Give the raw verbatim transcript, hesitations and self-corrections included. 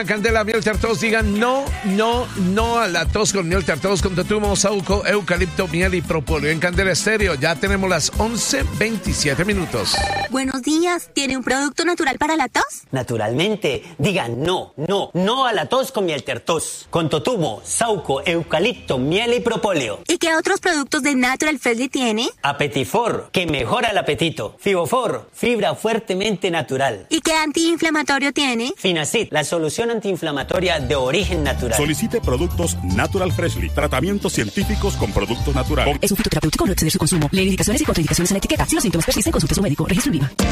Candela, miel tertos, digan no, no, no a la tos con miel tertos, con totumo, saúco, eucalipto, miel y propóleo. En Candela Estéreo ya tenemos las once veintisiete minutos. Buenos días, ¿tiene un producto natural para la tos? Naturalmente, digan no, no, no a la tos con miel tertos, con totumo, saúco, eucalipto, miel y propóleo. ¿Y qué otros productos de Natural Freshly tiene? Apetifor, que mejora el apetito. Fibofor, fibra fuertemente natural. ¿Y qué antiinflamatorio tiene? Finacid, la solución antiinflamatoria de origen natural. Solicite productos Natural Freshly, tratamientos científicos con productos naturales. Es un fitoterapéutico, no exceder su consumo. Lee indicaciones y contraindicaciones en la etiqueta. Si los síntomas persisten, consulte a su médico. Registro INVIMA.